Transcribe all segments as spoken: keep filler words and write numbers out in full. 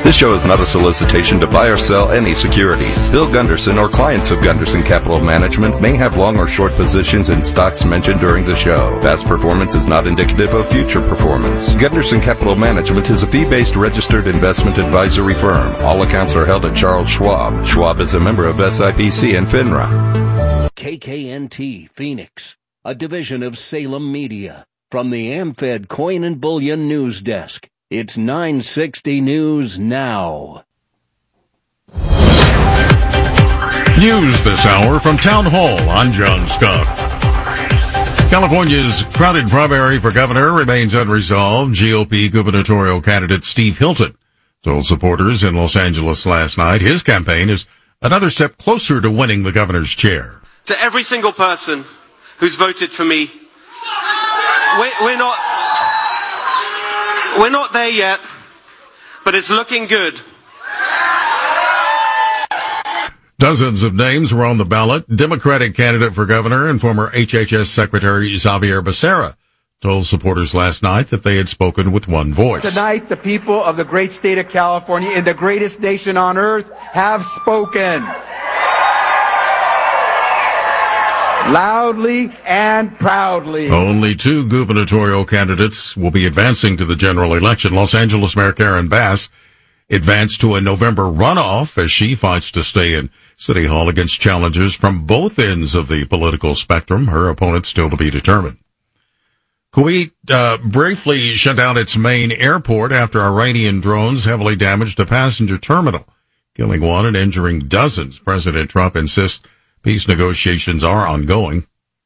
This show is not a solicitation to buy or sell any securities. Bill Gunderson or clients of Gunderson Capital Management may have long or short positions in stocks mentioned during the show. Past performance is not indicative of future performance. Gunderson Capital Management is a fee-based registered investment advisory firm. All accounts are held at Charles Schwab. Schwab is a member of S I P C and FINRA. K K N T Phoenix, a division of Salem Media. From the AmFed Coin and Bullion News Desk, it's nine sixty News Now. News this hour from Town Hall. I'm John Scott. California's crowded primary for governor remains unresolved. G O P gubernatorial candidate Steve Hilton told supporters in Los Angeles last night his campaign is another step closer to winning the governor's chair. To every single person who's voted for me, we're, we're not we're not there yet, but it's looking good. Dozens of names were on the ballot. Democratic candidate for governor and former H H S Secretary Xavier Becerra told supporters last night that they had spoken with one voice. Tonight, the people of the great state of California, in the greatest nation on earth, have spoken. Loudly and proudly. Only two gubernatorial candidates will be advancing to the general election. Los Angeles Mayor Karen Bass advanced to a November runoff as she fights to stay in City Hall against challengers from both ends of the political spectrum. Her opponent still to be determined. Kuwait uh, briefly shut down its main airport after Iranian drones heavily damaged a passenger terminal, killing one and injuring dozens. President Trump insists peace negotiations are ongoing.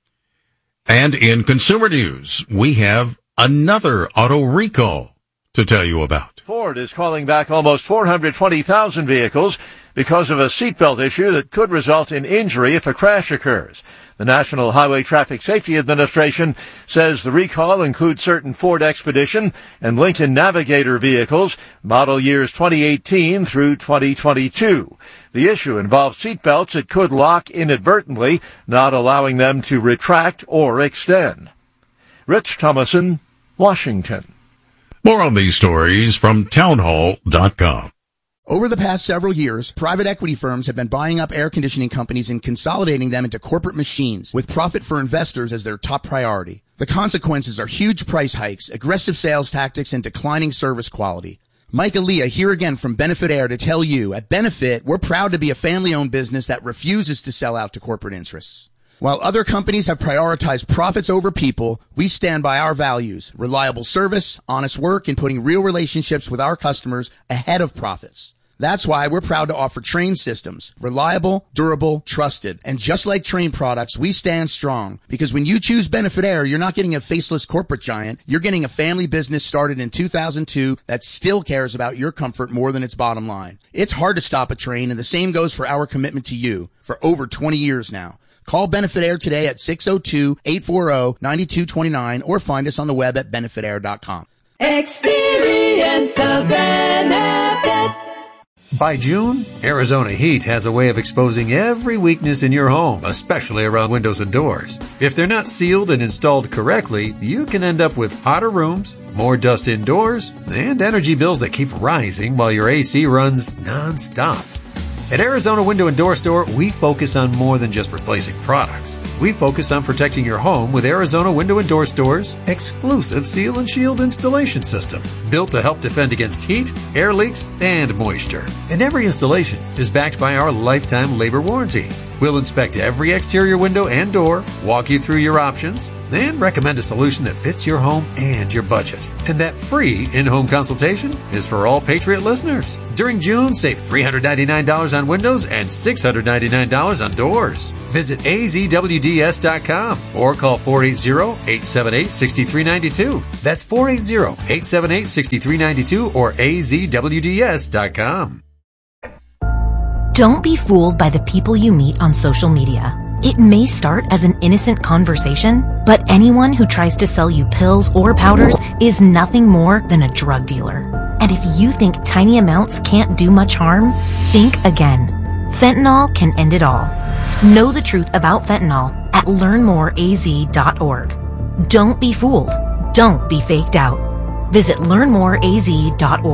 And in consumer news, we have another auto recall to tell you about. Ford is calling back almost four hundred twenty thousand vehicles because of a seatbelt issue that could result in injury if a crash occurs. The National Highway Traffic Safety Administration says the recall includes certain Ford Expedition and Lincoln Navigator vehicles, model years twenty eighteen through twenty twenty-two. The issue involves seatbelts that could lock inadvertently, not allowing them to retract or extend. Rich Thomason, Washington. More on these stories from townhall dot com. Over the past several years, private equity firms have been buying up air conditioning companies and consolidating them into corporate machines with profit for investors as their top priority. The consequences are huge price hikes, aggressive sales tactics, and declining service quality. Mike Aaliyah here again from Benefit Air to tell you, at Benefit, we're proud to be a family-owned business that refuses to sell out to corporate interests. While other companies have prioritized profits over people, we stand by our values, reliable service, honest work, and putting real relationships with our customers ahead of profits. That's why we're proud to offer Trane systems, reliable, durable, trusted. And just like Trane products, we stand strong because when you choose Benefit Air, you're not getting a faceless corporate giant. You're getting a family business started in two thousand two that still cares about your comfort more than its bottom line. It's hard to stop a Trane, and the same goes for our commitment to you for over twenty years now. Call Benefit Air today at six oh two, eight four zero, nine two two nine or find us on the web at benefit air dot com. Experience the benefit. By June, Arizona Heat has a way of exposing every weakness in your home, especially around windows and doors. If they're not sealed and installed correctly, you can end up with hotter rooms, more dust indoors, and energy bills that keep rising while your A C runs non-stop. At Arizona Window and Door Store, we focus on more than just replacing products. We focus on protecting your home with Arizona Window and Door Store's exclusive Seal and Shield installation system, built to help defend against heat, air leaks, and moisture. And every installation is backed by our lifetime labor warranty. We'll inspect every exterior window and door, walk you through your options, and recommend a solution that fits your home and your budget. And that free in-home consultation is for all Patriot listeners. During June, save three hundred ninety-nine dollars on windows and six hundred ninety-nine dollars on doors. Visit A Z W D S dot com or call four eight zero, eight seven eight, six three nine two. That's four eight zero, eight seven eight, six three nine two or A Z W D S dot com. Don't be fooled by the people you meet on social media. It may start as an innocent conversation, but anyone who tries to sell you pills or powders is nothing more than a drug dealer. And if you think tiny amounts can't do much harm, think again. Fentanyl can end it all. Know the truth about fentanyl at learn more A Z dot org. Don't be fooled. Don't be faked out. Visit learn more A Z dot org.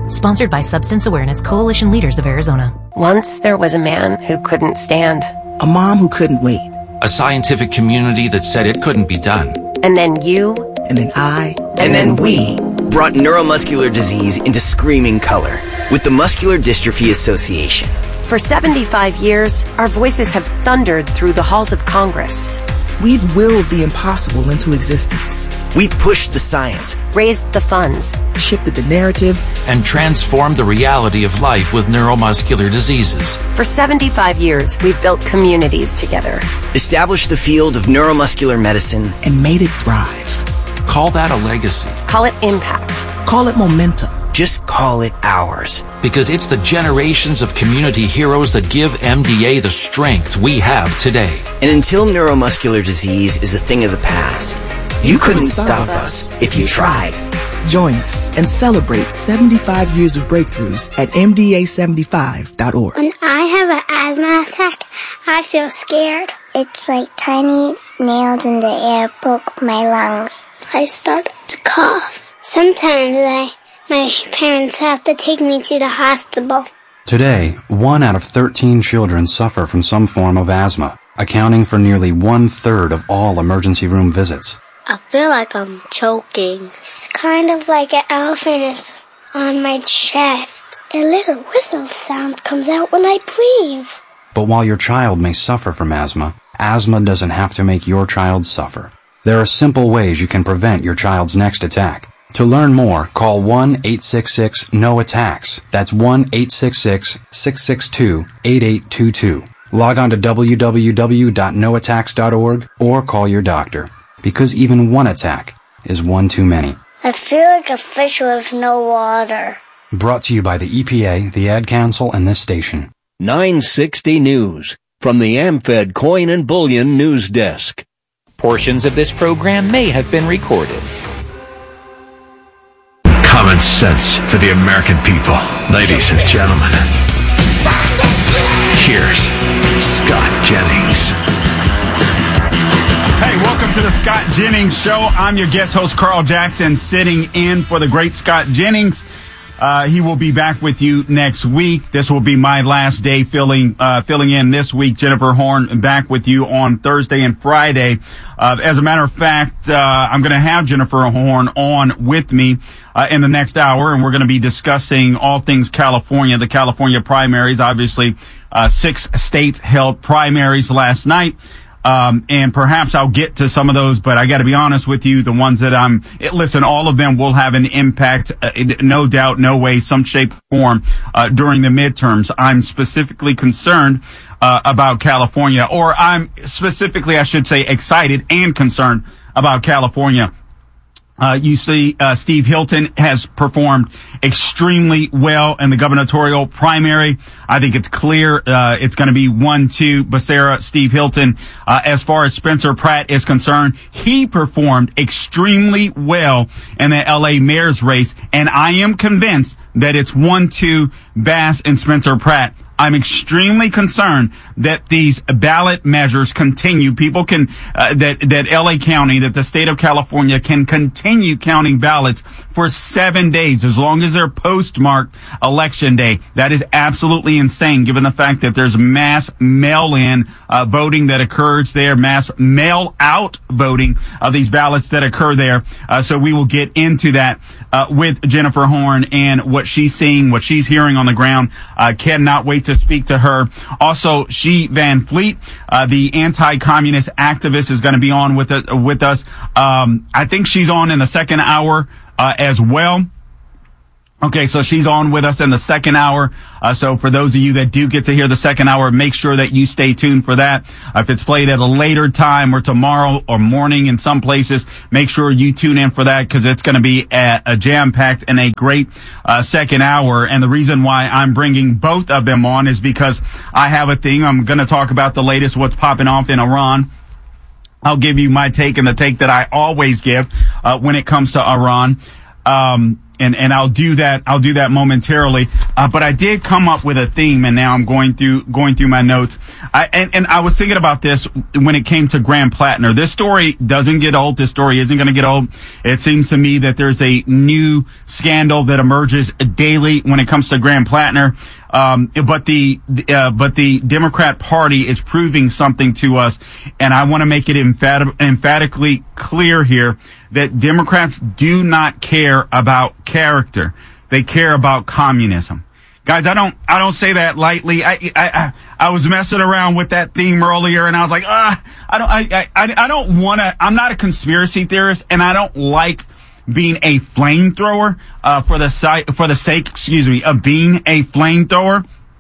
Sponsored by Substance Awareness Coalition Leaders of Arizona. Once there was a man who couldn't stand. A mom who couldn't wait. A scientific community that said it couldn't be done. And then you. And then I. And, and then, then we. Brought neuromuscular disease into screaming color with the Muscular Dystrophy Association. For seventy-five years, our voices have thundered through the halls of Congress. We've willed the impossible into existence. We've pushed the science, raised the funds, shifted the narrative, and transformed the reality of life with neuromuscular diseases. For seventy-five years, we've built communities together, established the field of neuromuscular medicine, and made it thrive. Call that a legacy. Call it impact. Call it momentum. Just call it ours. Because it's the generations of community heroes that give M D A the strength we have today. And until neuromuscular disease is a thing of the past, you, you couldn't, couldn't stop, stop us if you tried. Join us and celebrate seventy-five years of breakthroughs at M D A seventy-five dot org. When I have an asthma attack, I feel scared. It's like tiny nails in the air poke my lungs. I start to cough. Sometimes I... My parents have to take me to the hospital. Today, one out of thirteen children suffer from some form of asthma, accounting for nearly one-third of all emergency room visits. I feel like I'm choking. It's kind of like an elephant is on my chest. A little whistle sound comes out when I breathe. But while your child may suffer from asthma, asthma doesn't have to make your child suffer. There are simple ways you can prevent your child's next attack. To learn more, call one eight six six N O attacks. That's one eight six six, six six two, eight eight two two. Log on to w w w dot no attacks dot org or call your doctor, because even one attack is one too many. I feel like a fish with no water. Brought to you by the E P A, the Ad Council, and this station. nine sixty News from the AmFed Coin and Bullion News Desk. Portions of this program may have been recorded. Common sense for the American people. Ladies and gentlemen, here's Scott Jennings. Hey, welcome to the Scott Jennings Show. I'm your guest host, Carl Jackson, sitting in for the great Scott Jennings. Uh, he will be back with you next week. This will be my last day filling, uh, filling in this week. Jennifer Horn back with you on Thursday and Friday. Uh, as a matter of fact, uh, I'm going to have Jennifer Horn on with me, uh, in the next hour, and we're going to be discussing all things California, the California primaries. Obviously, uh, six states held primaries last night. Um, and perhaps I'll get to some of those, but I got to be honest with you, the ones that I'm, it, listen, all of them will have an impact, uh, no doubt, no way, some shape, form, uh, during the midterms. I'm specifically concerned, uh, about California, or I'm specifically, I should say, excited and concerned about California. Uh, you see, uh, Steve Hilton has performed extremely well in the gubernatorial primary. I think it's clear, uh, it's going to be one, two, Becerra, Steve Hilton. Uh, as far as Spencer Pratt is concerned, he performed extremely well in the L A mayor's race. And I am convinced that it's one, two, Bass and Spencer Pratt. I'm extremely concerned that these ballot measures continue. People can, uh, that, that L A County, that the state of California can continue counting ballots for seven days as long as they're postmarked election day. That is absolutely insane given the fact that there's mass mail-in, uh, voting that occurs there, mass mail-out voting of these ballots that occur there. Uh, so we will get into that, uh, with Jennifer Horn and what she's seeing, what she's hearing on the ground. Uh, cannot wait to speak to her. Also, She Van Fleet, uh, the anti-communist activist, is going to be on with uh, with us. Um, I think she's on in the second hour uh, as well. Okay, so she's on with us in the second hour. Uh, so for those of you that do get to hear the second hour, make sure that you stay tuned for that. Uh, if it's played at a later time or tomorrow or morning in some places, make sure you tune in for that because it's going to be a, a jam-packed and a great uh, second hour. And the reason why I'm bringing both of them on is because I have a thing. I'm going to talk about the latest, what's popping off in Iran. I'll give you my take and the take that I always give uh, when it comes to Iran. Um, and, and I'll do that, I'll do that momentarily. Uh, but I did come up with a theme, and now I'm going through, going through my notes. I, and, and I was thinking about this when it came to Graham Plattner. This story doesn't get old. This story isn't going to get old. It seems to me that there's a new scandal that emerges daily when it comes to Graham Plattner. Um, but the, uh, but the Democrat Party is proving something to us, and I want to make it emphatic, emphatically clear here that Democrats do not care about character. They care about communism. Guys, I don't, I don't say that lightly. I, I, I, I was messing around with that theme earlier, and I was like, ah, I don't, I, I, I don't want to, I'm not a conspiracy theorist, and I don't like being a flamethrower, uh, for the site, for the sake, excuse me, of being a flamethrower.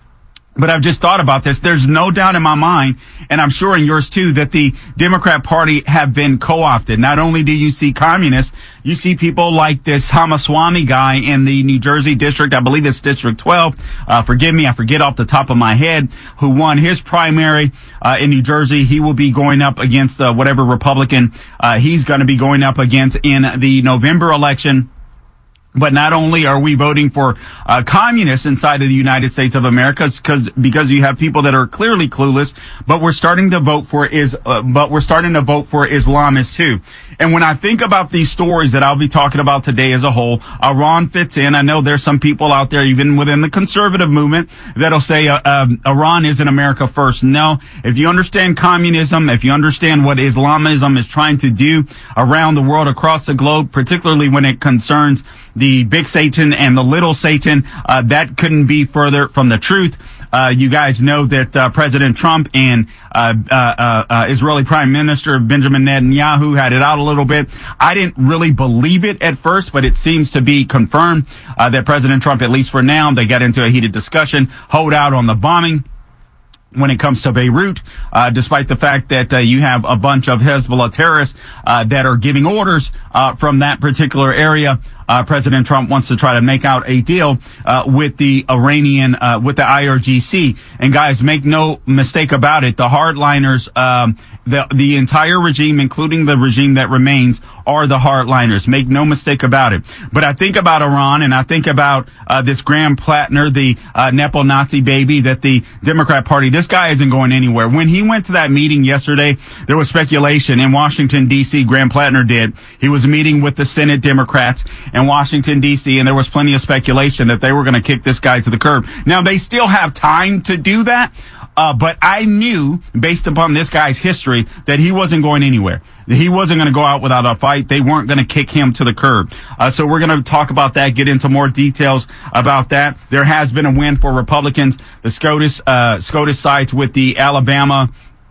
But I've just thought about this. There's no doubt in my mind, and I'm sure in yours too, that the Democrat Party have been co-opted. Not only do you see communists, you see people like this Ramaswamy guy in the New Jersey district. I believe it's District twelve. Uh, forgive me, I forget off the top of my head, who won his primary, uh, in New Jersey. He will be going up against, uh, whatever Republican, uh, he's going to be going up against in the November election. But not only are we voting for uh, communists inside of the United States of America, because because you have people that are clearly clueless, but we're starting to vote for is uh, but we're starting to vote for Islamists too. And when I think about these stories that I'll be talking about today as a whole, Iran fits in. I know there's some people out there, even within the conservative movement, that'll say uh, um, Iran isn't America first. No, if you understand communism, if you understand what Islamism is trying to do around the world, across the globe, particularly when it concerns the big Satan and the little Satan, uh, that couldn't be further from the truth. Uh, you guys know that uh, President Trump and uh, uh, uh, Israeli Prime Minister Benjamin Netanyahu had it out a little bit. I didn't really believe it at first, but it seems to be confirmed uh, that President Trump, at least for now, they got into a heated discussion, hold out on the bombing when it comes to Beirut, uh, despite the fact that uh, you have a bunch of Hezbollah terrorists uh, that are giving orders uh, from that particular area. Uh, President Trump wants to try to make out a deal uh, with the Iranian, uh, with the I R G C. And guys, make no mistake about it, the hardliners, um, the the entire regime, including the regime that remains, are the hardliners. Make no mistake about it. But I think about Iran, and I think about uh, this Graham Plattner, the uh, Nepo Nazi baby that the Democrat Party, this guy isn't going anywhere. When he went to that meeting yesterday, there was speculation in Washington, D C. Graham Plattner did. He was meeting with the Senate Democrats in Washington, D C, and there was plenty of speculation that they were going to kick this guy to the curb. Now, they still have time to do that, uh, but I knew, based upon this guy's history, that he wasn't going anywhere. He wasn't going to go out without a fight. They weren't going to kick him to the curb. Uh, so we're going to talk about that, get into more details about that. There has been a win for Republicans. The SCOTUS, uh, SCOTUS sides with the Alabama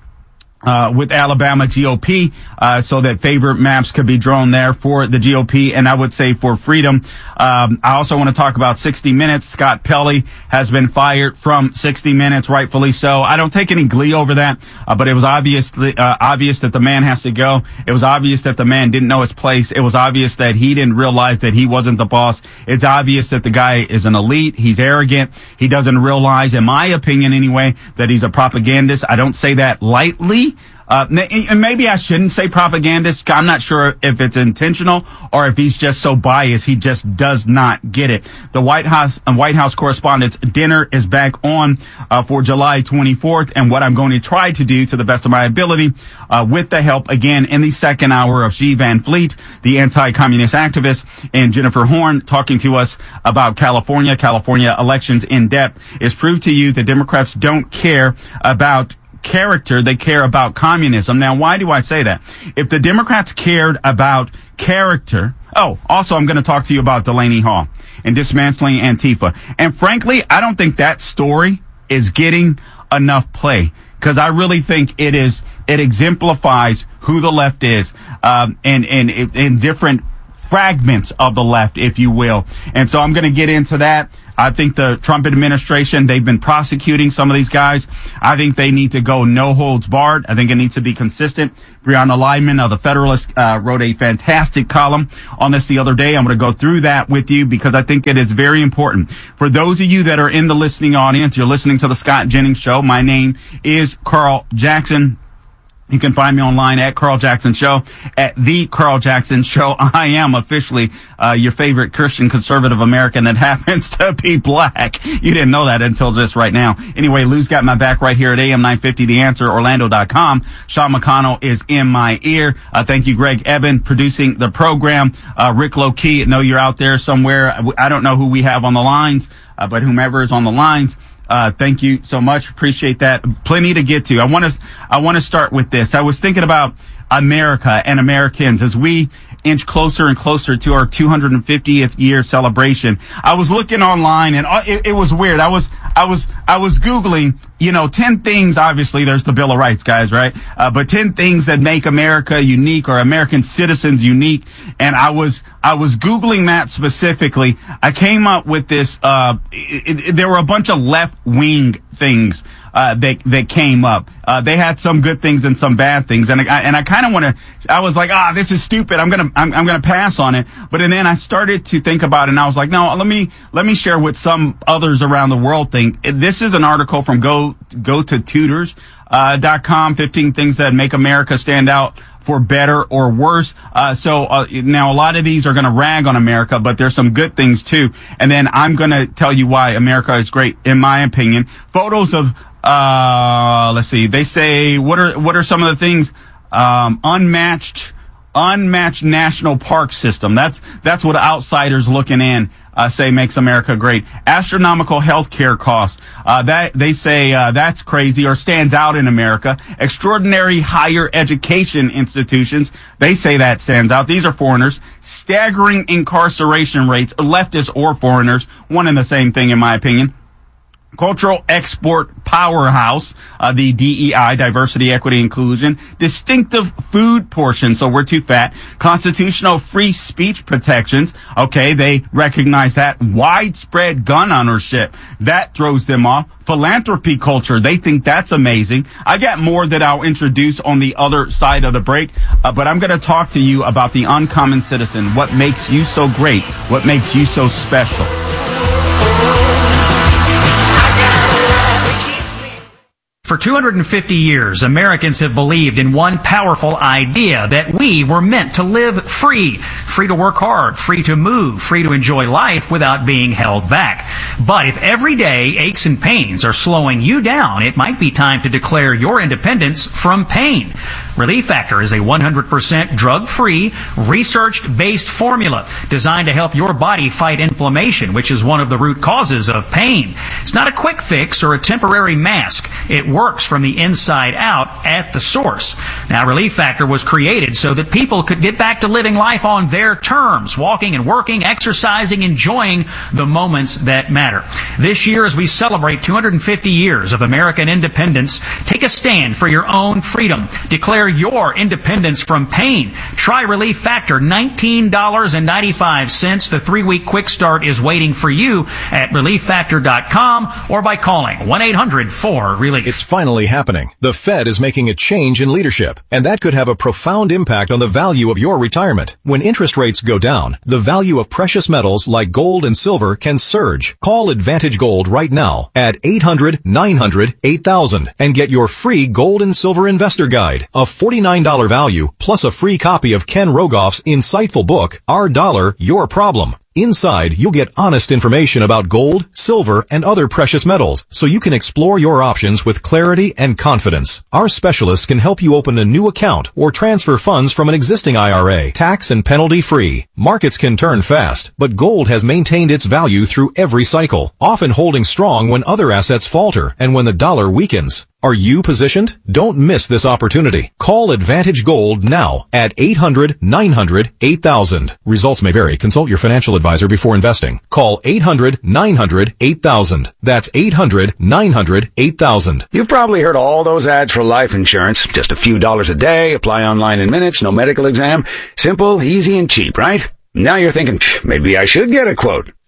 Uh, with Alabama G O P, uh, so that favorite maps could be drawn there for the G O P, and I would say for freedom. Um, I also want to talk about sixty minutes. Scott Pelley has been fired from sixty minutes, rightfully so. I don't take any glee over that, uh, but it was obviously, uh, obvious that the man has to go. It was obvious that the man didn't know his place. It was obvious that he didn't realize that he wasn't the boss. It's obvious that the guy is an elite. He's arrogant. He doesn't realize, in my opinion anyway, that he's a propagandist. I don't say that lightly. Uh, and maybe I shouldn't say propagandist. I'm not sure if it's intentional or if he's just so biased he just does not get it. The White House uh, White House Correspondents' Dinner is back on uh, for July twenty-fourth, and what I'm going to try to do, to the best of my ability, uh, with the help again in the second hour of Xi Van Fleet, the anti-communist activist, and Jennifer Horn talking to us about California, California elections in depth, is prove to you that Democrats don't care about character, they care about communism. Now, why do I say that? If the Democrats cared about character, oh, also I'm going to talk to you about Delaney Hall and dismantling Antifa. And frankly, I don't think that story is getting enough play, because I really think it is, it exemplifies who the left is, um, and, and in different fragments of the left, if you will. And so I'm going to get into that. I think the Trump administration, they've been prosecuting some of these guys. I think they need to go no holds barred. I think it needs to be consistent. Brianna Lyman of the Federalist uh, wrote a fantastic column on this the other day. I'm going to go through that with you because I think it is very important. For those of you that are in the listening audience, you're listening to the Scott Jennings Show. My name is Carl Jackson. You can find me online at Carl Jackson Show, at The Carl Jackson Show. I am officially uh, your favorite Christian conservative American that happens to be black. You didn't know that until just right now. Anyway, Lou's got my back right here at A M nine fifty The Answer, Orlando dot com. Sean McConnell is in my ear. Uh, thank you, Greg Eben, producing the program. Uh, Rick Lokey, I know you're out there somewhere. I don't know who we have on the lines, uh, but whomever is on the lines, Uh, thank you so much. Appreciate that. Plenty to get to. I want to, I want to start with this. I was thinking about America and Americans as we inch closer and closer to our two hundred fiftieth year celebration. I was looking online and it, it was weird. I was, I was, I was Googling, you know, ten things. Obviously, there's the Bill of Rights, guys, right? Uh, but ten things that make America unique or American citizens unique. And I was, I was Googling that specifically. I came up with this, uh, it, it, there were a bunch of left wing things, uh, that, that came up. Uh, they had some good things and some bad things. And I, and I kind of want to, I was like, ah, this is stupid. I'm going to, I'm, I'm going to pass on it. But and then I started to think about it and I was like, no, let me, let me share what some others around the world think. This is an article from go, go to tutors, uh, dot com, fifteen things that make America stand out for better or worse. Uh, so, uh, now a lot of these are going to rag on America, but there's some good things too. And then I'm going to tell you why America is great, in my opinion. Photos of, uh, let's see, they say, what are, what are some of the things, um, unmatched, unmatched national park system. That's, that's what outsiders looking in, uh, say makes America great. Astronomical health care costs. Uh, that, they say, uh, that's crazy or stands out in America. Extraordinary higher education institutions. They say that stands out. These are foreigners. Staggering incarceration rates, leftists or foreigners. One and the same thing, in my opinion. Cultural export powerhouse, uh, the D E I, diversity, equity, inclusion. Distinctive food portion, so we're too fat. Constitutional free speech protections. Okay, they recognize that. Widespread gun ownership. That throws them off. Philanthropy culture, they think that's amazing. I got more that I'll introduce on the other side of the break, uh, but I'm going to talk to you about the uncommon citizen. What makes you so great? What makes you so special? For two hundred fifty years, Americans have believed in one powerful idea, that we were meant to live free. Free to work hard, free to move, free to enjoy life without being held back. But if everyday aches and pains are slowing you down, it might be time to declare your independence from pain. Relief Factor is a one hundred percent drug-free, research-based formula designed to help your body fight inflammation, which is one of the root causes of pain. It's not a quick fix or a temporary mask. It works from the inside out at the source. Now, Relief Factor was created so that people could get back to living life on their terms, walking and working, exercising, enjoying the moments that matter. This year, as we celebrate two hundred fifty years of American independence, take a stand for your own freedom. Declare your independence from pain. Try Relief Factor, nineteen dollars and ninety-five cents. The three-week quick start is waiting for you at relief factor dot com or by calling one eight hundred four relief. It's finally happening. The Fed is making a change in leadership, and that could have a profound impact on the value of your retirement. When interest rates go down, the value of precious metals like gold and silver can surge. Call Advantage Gold right now at eight hundred nine hundred eight thousand and get your free gold and silver investor guide, a forty-nine dollars value plus a free copy of Ken Rogoff's insightful book, Our Dollar, Your Problem. Inside, you'll get honest information about gold, silver, and other precious metals, so you can explore your options with clarity and confidence. Our specialists can help you open a new account or transfer funds from an existing I R A, tax and penalty free. Markets can turn fast, but gold has maintained its value through every cycle, often holding strong when other assets falter and when the dollar weakens. Are you positioned? Don't miss this opportunity. Call Advantage Gold now at eight hundred nine hundred eight thousand. Results may vary. Consult your financial advisor before investing. Call eight hundred nine hundred eight thousand. That's eight hundred nine hundred eight thousand. You've probably heard all those ads for life insurance. Just a few dollars a day, apply online in minutes, no medical exam. Simple, easy, and cheap, right? Now you're thinking, maybe I should get a quote.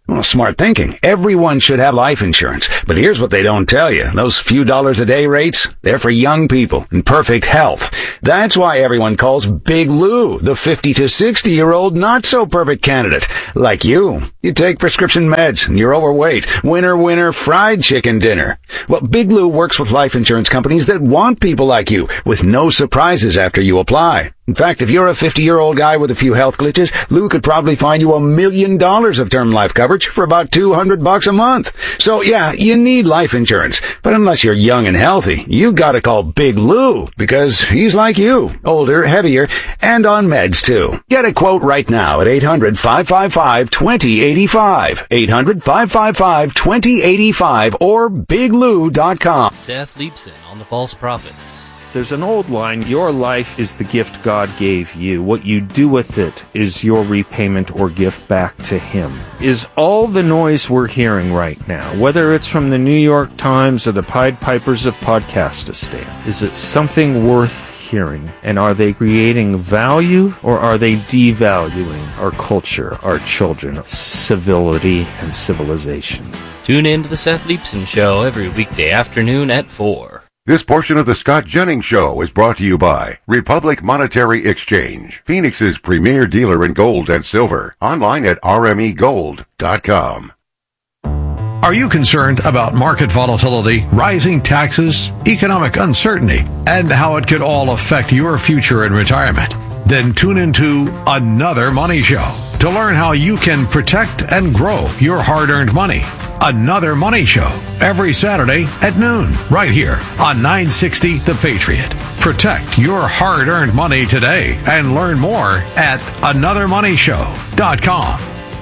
Well, smart thinking. Everyone should have life insurance. But here's what they don't tell you. Those few dollars a day rates, they're for young people in perfect health. That's why everyone calls Big Lou the fifty to sixty year old not so perfect candidate. Like you. You take prescription meds and you're overweight. Winner, winner, fried chicken dinner. Well, Big Lou works with life insurance companies that want people like you with no surprises after you apply. In fact, if you're a fifty-year-old guy with a few health glitches, Lou could probably find you a million dollars of term life coverage for about two hundred bucks a month. So yeah, you need life insurance. But unless you're young and healthy, you gotta call Big Lou, because he's like you, older, heavier, and on meds too. Get a quote right now at eight hundred, five five five, two zero eight five, eight hundred, five five five, two zero eight five, or big lou dot com. Seth Leibson on the False Prophets. There's an old line, your life is the gift God gave you. What you do with it is your repayment or gift back to Him. Is all the noise we're hearing right now, whether it's from the New York Times or the Pied Pipers of Podcastistan, is it something worth hearing? And are they creating value, or are they devaluing our culture, our children, civility, and civilization? Tune in to the Seth Leibson Show every weekday afternoon at four. This portion of the Scott Jennings Show is brought to you by Republic Monetary Exchange, Phoenix's premier dealer in gold and silver. Online at r m e gold dot com. Are you concerned about market volatility, rising taxes, economic uncertainty, and how it could all affect your future in retirement? Then tune into Another Money Show to learn how you can protect and grow your hard-earned money. Another Money Show, every Saturday at noon, right here on nine sixty The Patriot. Protect your hard-earned money today and learn more at another money show dot com.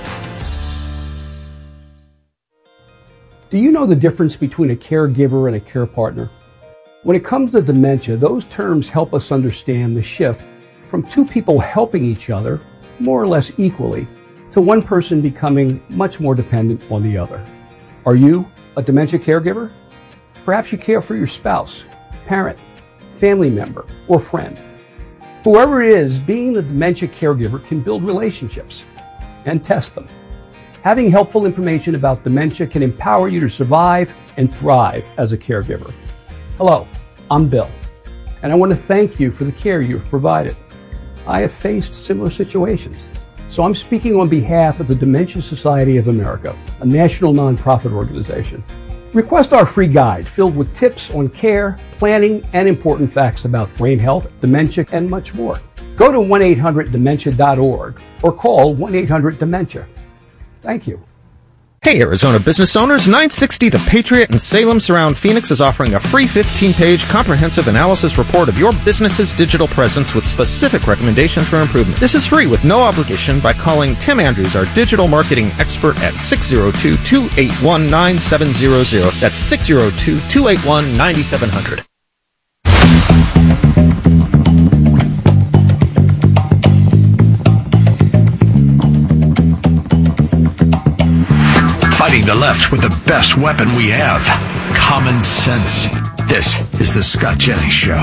Do you know the difference between a caregiver and a care partner? When it comes to dementia, those terms help us understand the shift from two people helping each other, more or less equally, to one person becoming much more dependent on the other. Are you a dementia caregiver? Perhaps you care for your spouse, parent, family member, or friend. Whoever it is, being the dementia caregiver can build relationships and test them. Having helpful information about dementia can empower you to survive and thrive as a caregiver. Hello, I'm Bill, and I want to thank you for the care you've provided. I have faced similar situations, so I'm speaking on behalf of the Dementia Society of America, a national nonprofit organization. Request our free guide filled with tips on care, planning, and important facts about brain health, dementia, and much more. Go to one eight hundred dementia dot org or call one eight hundred dementia. Thank you. Hey Arizona business owners, nine sixty The Patriot in Salem Surround Phoenix is offering a free fifteen-page comprehensive analysis report of your business's digital presence with specific recommendations for improvement. This is free with no obligation by calling Tim Andrews, our digital marketing expert, at six oh two, two eight one, nine seven zero zero. That's six oh two, two eight one, nine seven zero zero. Fighting the left with the best weapon we have, common sense. This is the Scott Jennings Show.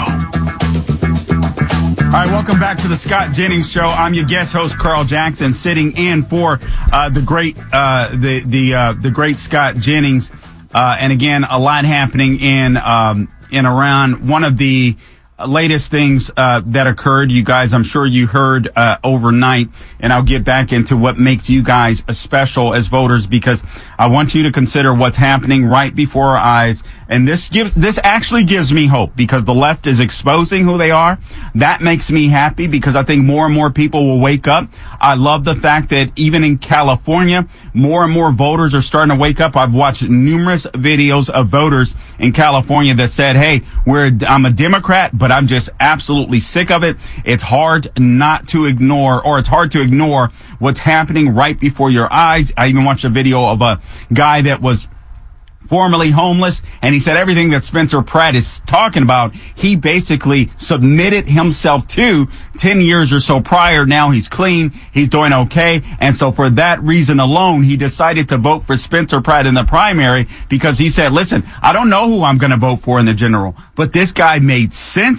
All right, welcome back to the Scott Jennings Show. I'm your guest host, Carl Jackson, sitting in for uh, the great, uh, the the uh, the great Scott Jennings. Uh, and again, a lot happening in um, in around one of the latest things uh, that occurred. You guys, I'm sure you heard uh, overnight, and I'll get back into what makes you guys special as voters, because I want you to consider what's happening right before our eyes. And this gives, this actually gives me hope, because the left is exposing who they are. That makes me happy, because I think more and more people will wake up. I love the fact that even in California, more and more voters are starting to wake up. I've watched numerous videos of voters in California that said, hey, we're, I'm a Democrat, but I'm just absolutely sick of it. It's hard not to ignore, or it's hard to ignore what's happening right before your eyes. I even watched a video of a guy that was formerly homeless, and he said everything that Spencer Pratt is talking about, he basically submitted himself to ten years or so prior. Now he's clean, he's doing okay, and so for that reason alone, he decided to vote for Spencer Pratt in the primary, because he said, listen, I don't know who I'm going to vote for in the general, but this guy made sense.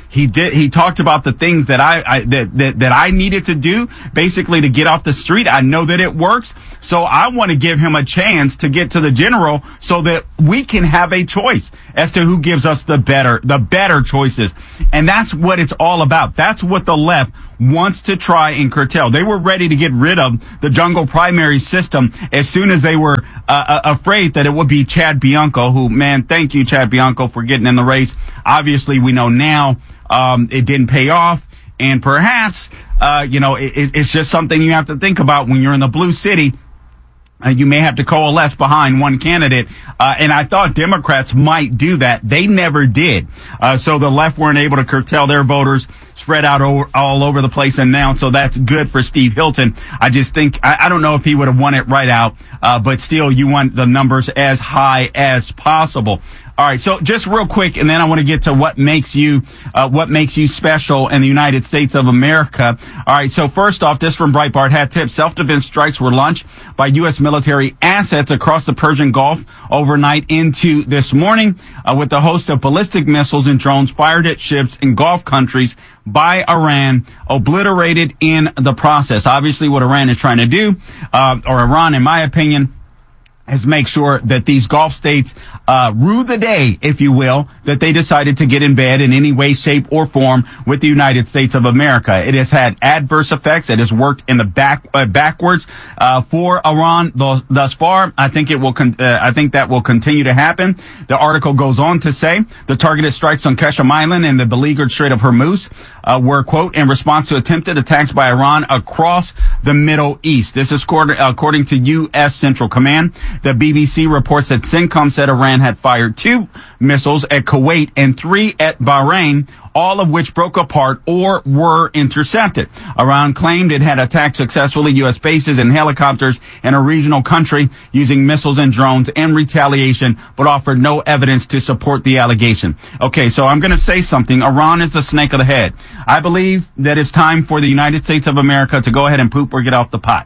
He did, he talked about the things that I, I that, that, that I needed to do, basically to get off the street. I know that it works. So I want to give him a chance to get to the general so that we can have a choice as to who gives us the better, the better choices. And that's what it's all about. That's what the left wants to try and curtail. They were ready to get rid of the jungle primary system as soon as they were uh, afraid that it would be Chad Bianco, who, man, thank you, Chad Bianco, for getting in the race. Obviously, we know now um, it didn't pay off. And perhaps, uh, you know, it, it's just something you have to think about when you're in the blue city. Uh, you may have to coalesce behind one candidate. Uh, and I thought Democrats might do that. They never did. Uh, so the left weren't able to curtail their voters, spread out over, all over the place. And now, so that's good for Steve Hilton. I just think, I, I don't know if he would have won it right out. Uh, but still, you want the numbers as high as possible. All right, so just real quick, and then I want to get to what makes you, uh, what makes you special in the United States of America. All right, so first off, this from Breitbart had tips. Self-defense strikes were launched by U S military assets across the Persian Gulf overnight into this morning, uh, with the host of ballistic missiles and drones fired at ships in Gulf countries by Iran obliterated in the process. Obviously, what Iran is trying to do, uh, or Iran, in my opinion, is make sure that these Gulf states uh rue the day, if you will, that they decided to get in bed in any way, shape, or form with the United States of America. It has had adverse effects. It has worked in the back uh, backwards uh for Iran thus, thus far. I think it will. Con- uh, I think that will continue to happen. The article goes on to say the targeted strikes on Qasem Island and the beleaguered Strait of Hormuz uh were, quote, in response to attempted attacks by Iran across the Middle East. This is according to U S Central Command. The B B C reports that CENTCOM said Iran had fired two missiles at Kuwait and three at Bahrain, all of which broke apart or were intercepted. Iran claimed it had attacked successfully U S bases and helicopters in a regional country using missiles and drones in retaliation, but offered no evidence to support the allegation. Okay, so I'm going to say something. Iran is the snake of the head. I believe that it's time for the United States of America to go ahead and poop or get off the pot.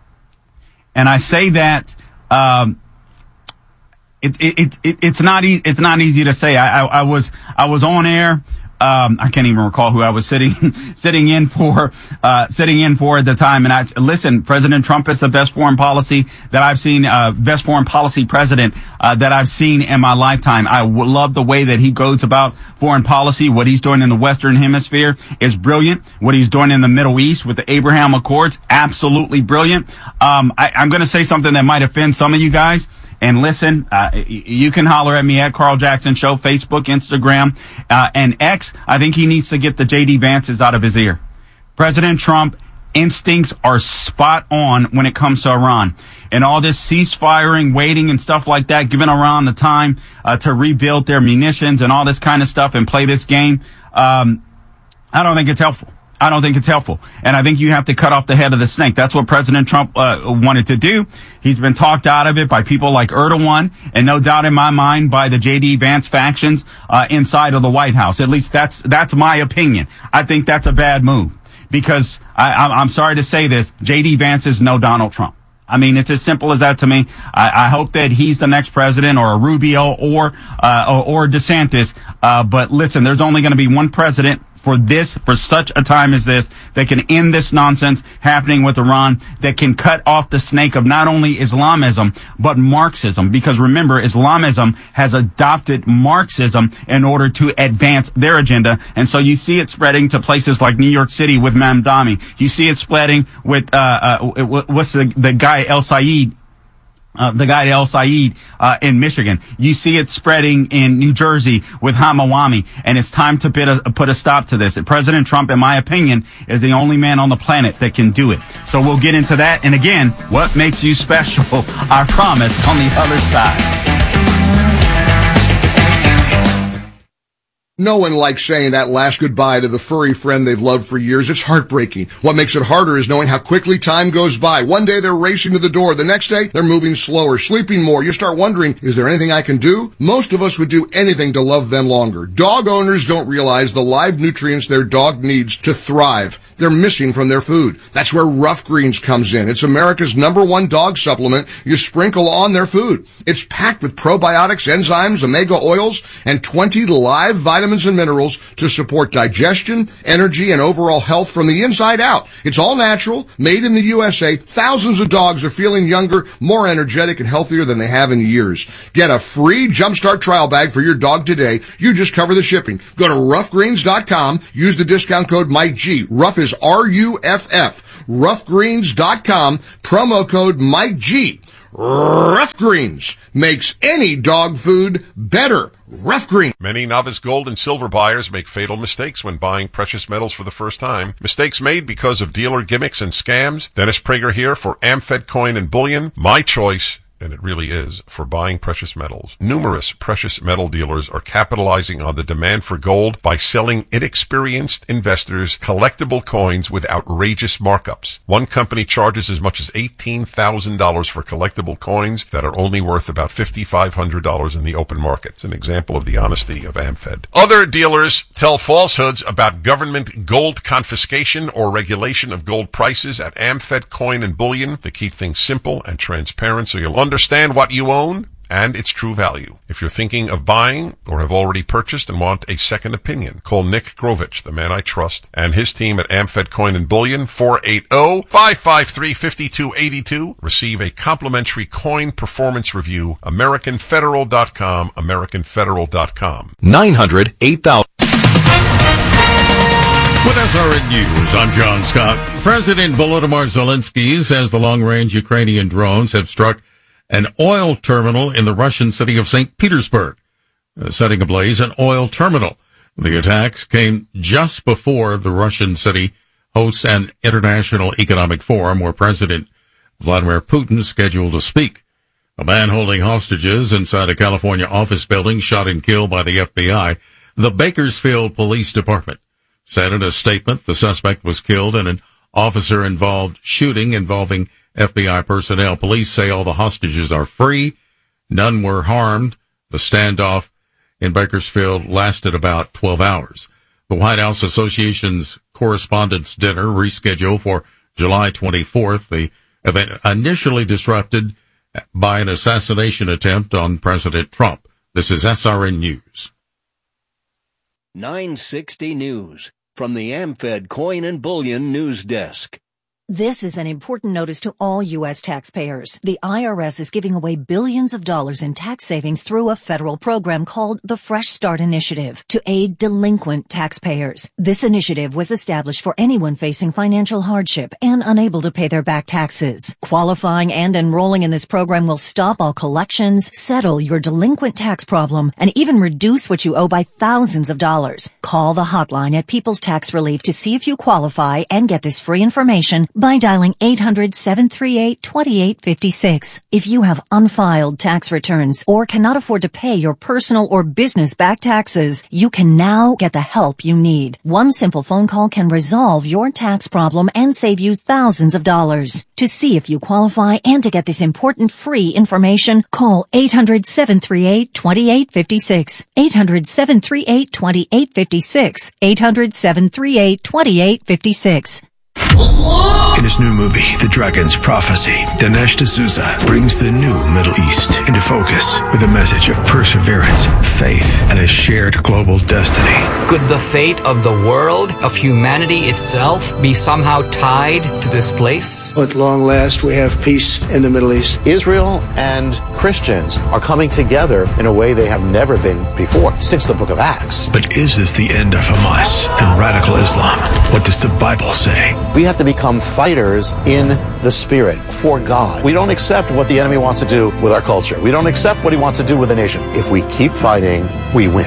And I say that um It, it, it, it's not easy, it's not easy to say. I, I, I was, I was on air. Um, I can't even recall who I was sitting, sitting in for, uh, sitting in for at the time. And I, listen, President Trump is the best foreign policy that I've seen, uh, best foreign policy president, uh, that I've seen in my lifetime. I w- love the way that he goes about foreign policy. What he's doing in the Western Hemisphere is brilliant. What he's doing in the Middle East with the Abraham Accords, absolutely brilliant. Um, I, I'm going to say something that might offend some of you guys. And listen, uh, you can holler at me at Carl Jackson Show, Facebook, Instagram, uh, and X. I think he needs to get the J D Vances out of his ear. President Trump instincts are spot on when it comes to Iran. And all this ceasefiring, waiting, and stuff like that, giving Iran the time uh, to rebuild their munitions and all this kind of stuff and play this game, um, I don't think it's helpful. I don't think it's helpful. And I think you have to cut off the head of the snake. That's what President Trump uh, wanted to do. He's been talked out of it by people like Erdogan, and no doubt in my mind by the J D Vance factions uh, inside of the White House. At least that's that's my opinion. I think that's a bad move because I, I'm sorry to say this, J D Vance is no Donald Trump. I mean, it's as simple as that to me. I, I hope that he's the next president, or a Rubio, or uh, or, or DeSantis. Uh, but listen, there's only going to be one president for this, for such a time as this, that can end this nonsense happening with Iran, that can cut off the snake of not only Islamism, but Marxism. Because remember, Islamism has adopted Marxism in order to advance their agenda. And so you see it spreading to places like New York City with Mamdani. You see it spreading with, uh, uh, what's the, the guy, El Said, Uh, the guy El Said uh, in Michigan. You see it spreading in New Jersey with Hamawami, and it's time to put a, put a stop to this. And President Trump, in my opinion, is the only man on the planet that can do it. So we'll get into that. And again, what makes you special? I promise on the other side. No one likes saying that last goodbye to the furry friend they've loved for years. It's heartbreaking. What makes it harder is knowing how quickly time goes by. One day they're racing to the door. The next day they're moving slower, sleeping more. You start wondering, is there anything I can do? Most of us would do anything to love them longer. Dog owners don't realize the live nutrients their dog needs to thrive. They're missing from their food. That's where Rough Greens comes in. It's America's number one dog supplement you sprinkle on their food. It's packed with probiotics, enzymes, omega oils, and twenty live vitamins vitamins and minerals to support digestion, energy, and overall health from the inside out. It's all natural, made in the U S A. Thousands of dogs are feeling younger, more energetic, and healthier than they have in years. Get a free Jumpstart trial bag for your dog today. You just cover the shipping. Go to rough greens dot com. Use the discount code Mike G. Rough is R U F F. rough greens dot com. Promo code Mike G. Rough Greens makes any dog food better. Rough Greens. Many novice gold and silver buyers make fatal mistakes when buying precious metals for the first time. Mistakes made because of dealer gimmicks and scams. Dennis Prager here for Amfed Coin and Bullion. My choice, and it really is, for buying precious metals. Numerous precious metal dealers are capitalizing on the demand for gold by selling inexperienced investors collectible coins with outrageous markups. One company charges as much as eighteen thousand dollars for collectible coins that are only worth about five thousand five hundred dollars in the open market. It's an example of the honesty of Amfed. Other dealers tell falsehoods about government gold confiscation or regulation of gold prices at Amfed Coin and Bullion to keep things simple and transparent so you'll understand what you own and its true value. If you're thinking of buying or have already purchased and want a second opinion, call Nick Grovich, the man I trust, and his team at Amfed Coin and Bullion, four eight zero, five five three, five two eight two. Receive a complimentary coin performance review. American Federal dot com, American Federal dot com. nine hundred, eight thousand. With S R N News, I'm John Scott. President Volodymyr Zelensky says the long-range Ukrainian drones have struck an oil terminal in the Russian city of Saint Petersburg, uh, setting ablaze an oil terminal. The attacks came just before the Russian city hosts an international economic forum where President Vladimir Putin is scheduled to speak. A man holding hostages inside a California office building shot and killed by the F B I. The Bakersfield Police Department said in a statement the suspect was killed in an officer-involved shooting involving F B I personnel. Police say all the hostages are free. None were harmed. The standoff in Bakersfield lasted about twelve hours. The White House Association's Correspondents' Dinner rescheduled for July twenty-fourth. The event initially disrupted by an assassination attempt on President Trump. This is S R N News. nine sixty News from the Amfed Coin and Bullion News Desk. This is an important notice to all U S taxpayers. The I R S is giving away billions of dollars in tax savings through a federal program called the Fresh Start Initiative to aid delinquent taxpayers. This initiative was established for anyone facing financial hardship and unable to pay their back taxes. Qualifying and enrolling in this program will stop all collections, settle your delinquent tax problem, and even reduce what you owe by thousands of dollars. Call the hotline at People's Tax Relief to see if you qualify and get this free information by dialing eight hundred, seven three eight, two eight five six. If you have unfiled tax returns or cannot afford to pay your personal or business back taxes, you can now get the help you need. One simple phone call can resolve your tax problem and save you thousands of dollars. To see if you qualify and to get this important free information, call eight hundred, seven three eight, two eight five six. eight hundred, seven three eight, two eight five six. eight hundred, seven three eight, two eight five six. In his new movie, The Dragon's Prophecy, Dinesh D'Souza brings the new Middle East into focus with a message of perseverance, faith, and a shared global destiny. Could the fate of the world, of humanity itself, be somehow tied to this place? At long last, we have peace in the Middle East. Israel and Christians are coming together in a way they have never been before, since the book of Acts. But is this the end of Hamas and radical Islam? What does the Bible say? We have to become fighters in the spirit for God. We don't accept what the enemy wants to do with our culture. We don't accept what he wants to do with the nation. If we keep fighting, we win.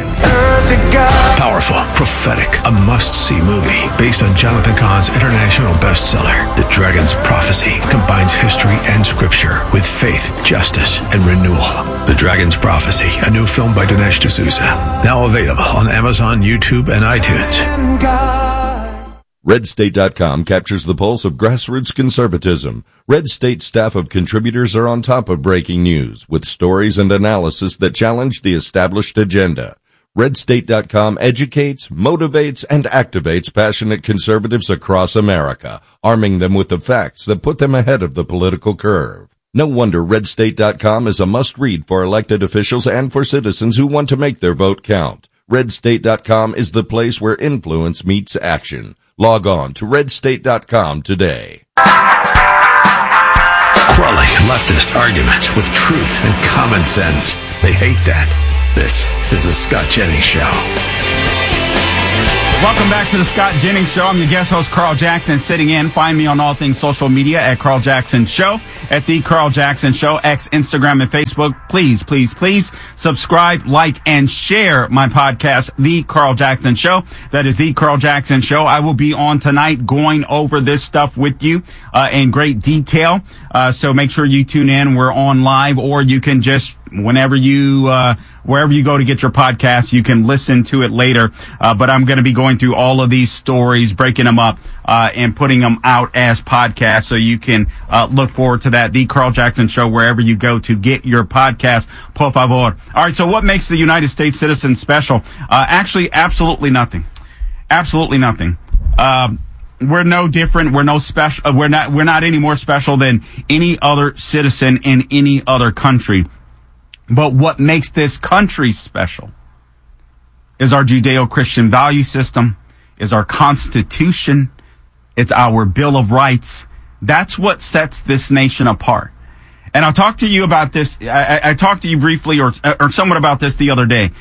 Powerful, prophetic, a must-see movie based on Jonathan Cahn's international bestseller, The Dragon's Prophecy, combines history and scripture with faith, justice, and renewal. The Dragon's Prophecy, a new film by Dinesh D'Souza, now available on Amazon, YouTube, and iTunes. Red State dot com captures the pulse of grassroots conservatism. Red State staff of contributors are on top of breaking news with stories and analysis that challenge the established agenda. Red State dot com educates, motivates, and activates passionate conservatives across America, arming them with the facts that put them ahead of the political curve. No wonder Red State dot com is a must-read for elected officials and for citizens who want to make their vote count. red state dot com is the place where influence meets action. Log on to red state dot com today. Quelling leftist arguments with truth and common sense. They hate that. This is the Scott Jennings Show. Welcome back to the Scott Jennings Show. I'm your guest host, Carl Jackson, sitting in. Find me on all things social media at Carl Jackson Show, at The Carl Jackson Show, X, Instagram, and Facebook. Please, please, please subscribe, like, and share my podcast, The Carl Jackson Show. That is The Carl Jackson Show. I will be on tonight going over this stuff with you uh, in great detail. Uh, so make sure you tune in. We're on live, or you can just whenever you, uh, wherever you go to get your podcast, you can listen to it later. Uh, but I'm going to be going through all of these stories, breaking them up, uh, and putting them out as podcasts. So you can, uh, look forward to that. The Carl Jackson Show, wherever you go to get your podcast. Por favor. All right. So what makes the United States citizen special? Uh, actually, absolutely nothing. Absolutely nothing. Um, We're no different. We're no special. We're not, we're not any more special than any other citizen in any other country. But what makes this country special is our Judeo-Christian value system, is our Constitution, it's our Bill of Rights. That's what sets this nation apart. And I'll talk to you about this. I, I talked to you briefly or, or somewhat about this the other day.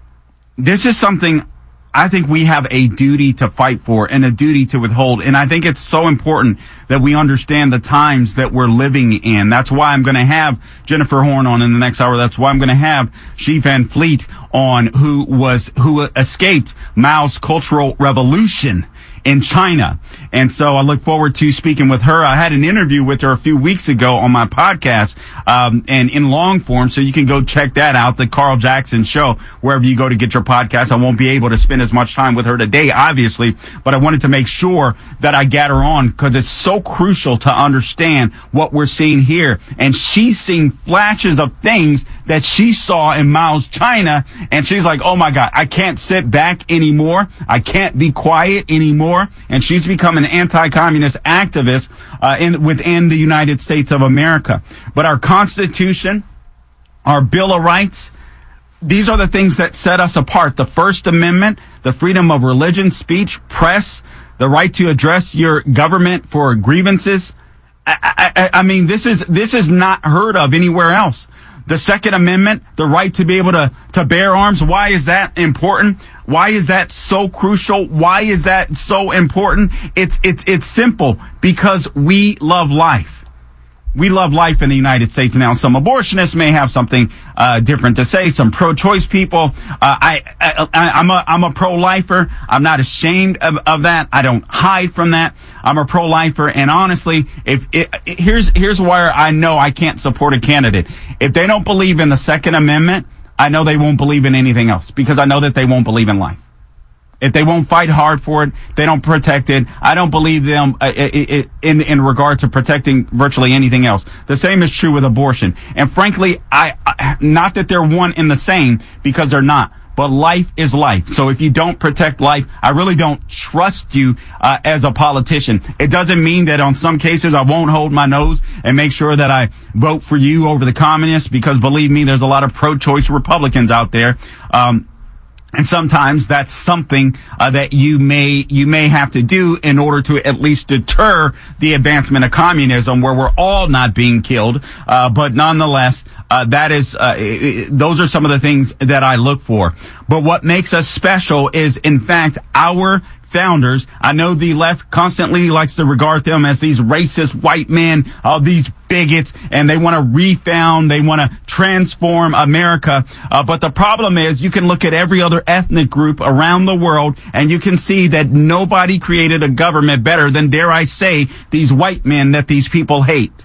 This is something I think we have a duty to fight for and a duty to withhold. And I think it's so important that we understand the times that we're living in. That's why I'm going to have Jennifer Horn on in the next hour. That's why I'm going to have Xi Van Fleet on, who was, who escaped Mao's Cultural Revolution in China. And so I look forward to speaking with her. I had an interview with her a few weeks ago on my podcast, um, and in long form. So you can go check that out, the Carl Jackson Show, wherever you go to get your podcast. I won't be able to spend as much time with her today, obviously, but I wanted to make sure that I got her on because it's so crucial to understand what we're seeing here. And she's seeing flashes of things that she saw in Mao's China. And she's like, oh my God, I can't sit back anymore. I can't be quiet anymore. And she's become an anti-communist activist uh, in, within the United States of America. But our Constitution, our Bill of Rights, these are the things that set us apart. The First Amendment, the freedom of religion, speech, press, the right to address your government for grievances. I, I, I mean, this is this is not heard of anywhere else. The Second Amendment, the right to be able to, to bear arms. Why is that important? Why is that so crucial? Why is that so important? It's, it's, it's simple because we love life. We love life in the United States. Now, some abortionists may have something, uh, different to say. Some pro-choice people. Uh, I, I, I'm a, I'm a pro-lifer. I'm not ashamed of, of that. I don't hide from that. I'm a pro-lifer. And honestly, if it, it, here's, here's where I know I can't support a candidate. If they don't believe in the Second Amendment, I know they won't believe in anything else because I know that they won't believe in life. If they won't fight hard for it, they don't protect it. I don't believe them uh, in, in regard to protecting virtually anything else. The same is true with abortion. And frankly, I, I not that they're one and the same because they're not. But life is life. So if you don't protect life, I really don't trust you uh, as a politician. It doesn't mean that on some cases I won't hold my nose and make sure that I vote for you over the communists because believe me, there's a lot of pro-choice Republicans out there. Um, And sometimes that's something uh, that you may you may have to do in order to at least deter the advancement of communism, where we're all not being killed. Uh, but nonetheless, uh, that is uh, it, those are some of the things that I look for. But what makes us special is, in fact, our founders. I know the left constantly likes to regard them as these racist white men, uh, these bigots, and they want to refound, they want to transform America. Uh, but the problem is you can look at every other ethnic group around the world and you can see that nobody created a government better than, dare I say, these white men that these people hate.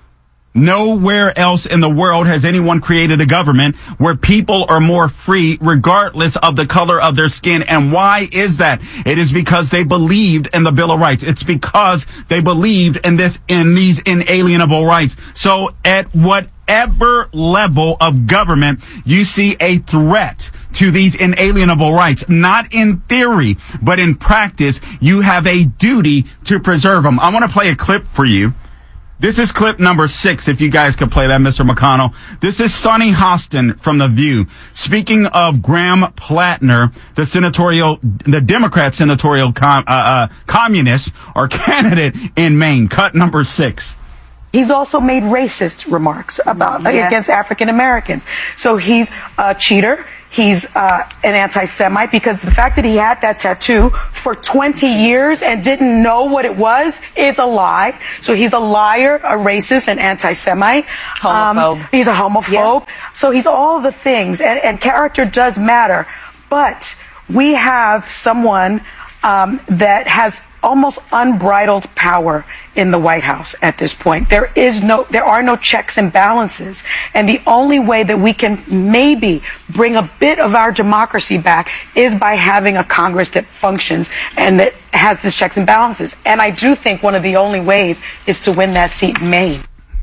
Nowhere else in the world has anyone created a government where people are more free regardless of the color of their skin. And why is that? It is because they believed in the Bill of Rights. It's because they believed in this, in these inalienable rights. So at whatever level of government you see a threat to these inalienable rights, not in theory, but in practice, you have a duty to preserve them. I want to play a clip for you. This is clip number six, if you guys could play that, Mister McConnell. This is Sonny Hostin from The View. Speaking of Graham Plattner, the senatorial, the Democrat senatorial com, uh, uh, communist or candidate in Maine. Cut number six. He's also made racist remarks about Yeah. against African Americans. So he's a cheater. He's uh, an anti-Semite because the fact that he had that tattoo for twenty years and didn't know what it was is a lie. So he's a liar, a racist, an anti-Semite. Homophobe. Um, he's a homophobe. So he's all the things. And, and character does matter. But we have someone um, that has almost unbridled power in the White House at this point. There is no, there are no checks and balances. And the only way that we can maybe bring a bit of our democracy back is by having a Congress that functions and that has these checks and balances. And I do think one of the only ways is to win that seat in Maine.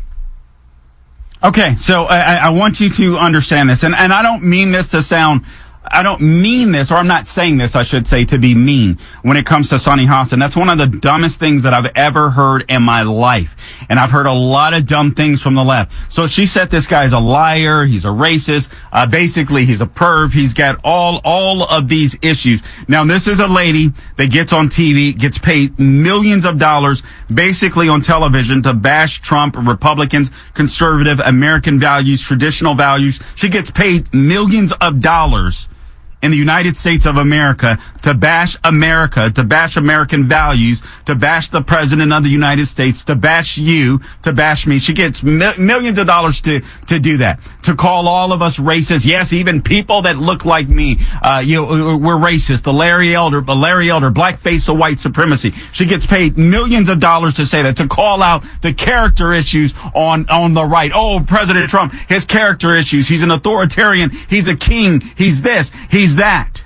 Okay, so I, I want you to understand this, and, and I don't mean this to sound, I don't mean this, or I'm not saying this, I should say, to be mean when it comes to Sonny Hostin. That's one of the dumbest things that I've ever heard in my life. And I've heard a lot of dumb things from the left. So she said this guy's a liar, he's a racist, uh, basically he's a perv, he's got all, all of these issues. Now this is a lady that gets on T V, gets paid millions of dollars, basically on television, to bash Trump, Republicans, conservative, American values, traditional values. She gets paid millions of dollars in the United States of America to bash America, to bash American values, to bash the president of the United States, to bash you, to bash me. She gets mi- millions of dollars to, to do that, to call all of us racist. Yes, even people that look like me, uh, you know, we're racist. The Larry Elder, the Larry Elder, blackface of white supremacy. She gets paid millions of dollars to say that, to call out the character issues on, on the right. Oh, President Trump, his character issues. He's an authoritarian. He's a king. He's this. He's that.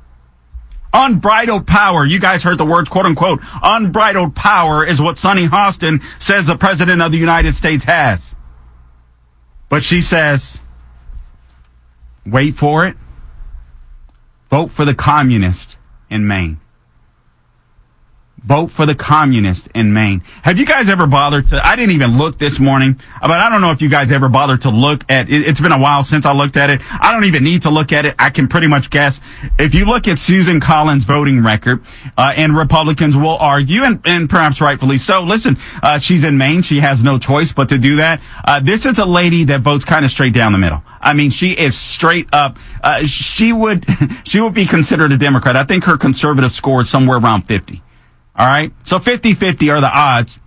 Unbridled power. You guys heard the words, quote unquote. Unbridled power is what Sonny Hostin says the president of the United States has. But she says, wait for it. Vote for the communist in Maine. Vote for the communist in Maine. Have you guys ever bothered to, I didn't even look this morning, but I don't know if you guys ever bothered to look at, it, it's been a while since I looked at it. I don't even need to look at it. I can pretty much guess. If you look at Susan Collins' voting record, uh, and Republicans will argue, and, and perhaps rightfully so, listen, uh, she's in Maine. She has no choice but to do that. Uh, this is a lady that votes kind of straight down the middle. I mean, she is straight up, uh, she would, she would be considered a Democrat. I think her conservative score is somewhere around fifty. All right. So fifty-fifty are the odds.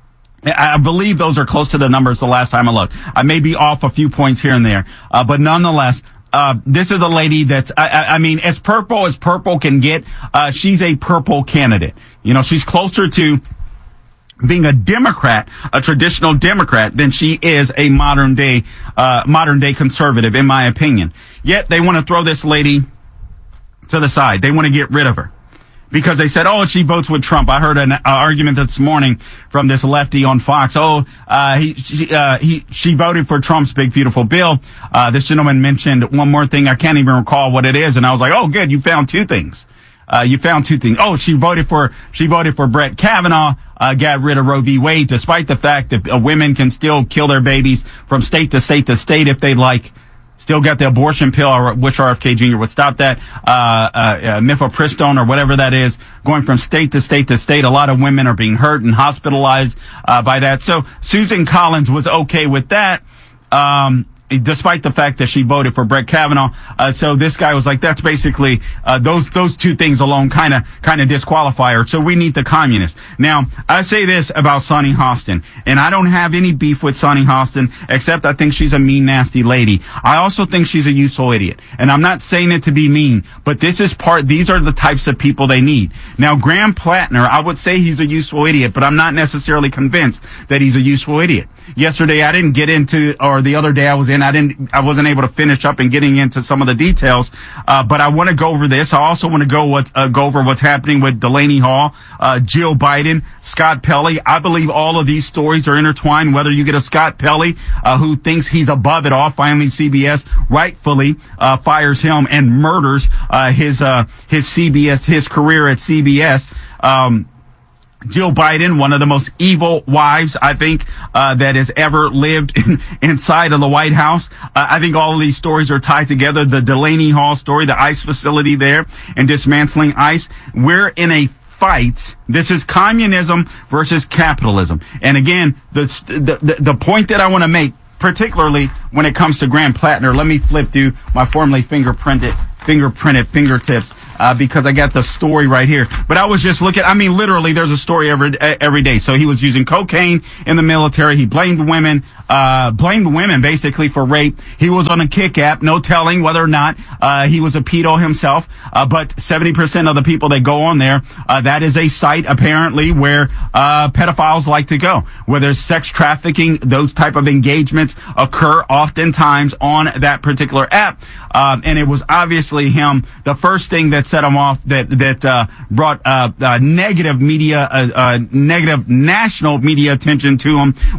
I believe those are close to the numbers the last time I looked. I may be off a few points here and there. Uh, but nonetheless, uh, this is a lady that's, I, I, I mean, as purple as purple can get, uh, she's a purple candidate. You know, she's closer to being a Democrat, a traditional Democrat, than she is a modern day, uh, modern day conservative, in my opinion. Yet they want to throw this lady to the side. They want to get rid of her. Because they said, oh, she votes with Trump. I heard an uh, argument this morning from this lefty on Fox. Oh, uh, he, she, uh, he, she voted for Trump's big, beautiful bill. Uh, this gentleman mentioned one more thing. I can't even recall what it is. And I was like, oh, good. You found two things. Uh, you found two things. Oh, she voted for, she voted for Brett Kavanaugh, uh, got rid of Roe v. Wade, despite the fact that uh, women can still kill their babies from state to state to state if they like. Still got the abortion pill. I wish R F K Junior would stop that. Uh, uh, uh, mifepristone or whatever that is, going from state to state to state. A lot of women are being hurt and hospitalized, uh, by that. So Susan Collins was okay with that. Um, despite the fact that she voted for Brett Kavanaugh. Uh, so this guy was like, that's basically, uh, those, those two things alone kind of, kind of disqualify her. So we need the communists. Now, I say this about Sonny Hostin, and I don't have any beef with Sonny Hostin, except I think she's a mean, nasty lady. I also think she's a useful idiot. And I'm not saying it to be mean, but this is part, these are the types of people they need. Now, Graham Plattner, I would say he's a useful idiot, but I'm not necessarily convinced that he's a useful idiot. Yesterday, I didn't get into, or the other day I was in, I didn't, I wasn't able to finish up and getting into some of the details, uh, but I want to go over this. I also want to go what, uh, go over what's happening with Delaney Hall, uh, Jill Biden, Scott Pelley. I believe all of these stories are intertwined, whether you get a Scott Pelley, uh, who thinks he's above it all. Finally, C B S rightfully, uh, fires him and murders, uh, his, uh, his C B S, his career at C B S. Um, Jill Biden, one of the most evil wives, I think, uh, that has ever lived in, inside of the White House. Uh, I think all of these stories are tied together. The Delaney Hall story, the ICE facility there, and dismantling ICE. We're in a fight. This is communism versus capitalism. And again, the, the, the point that I want to make, particularly when it comes to Graham Plattner, let me flip through my formerly fingerprinted, fingerprinted fingertips. Uh, because I got the story right here. But I was just looking, I mean, literally, there's a story every, every day. So he was using cocaine in the military. He blamed women, uh, blamed women basically for rape. He was on a Kick app, no telling whether or not, uh, he was a pedo himself. Uh, but seventy percent of the people that go on there, uh, that is a site apparently where, uh, pedophiles like to go. Where there's sex trafficking, those type of engagements occur oftentimes on that particular app. Um, and it was obviously him, the first thing that set him off, that that uh, brought uh, uh, negative media, uh, uh, negative national media attention to him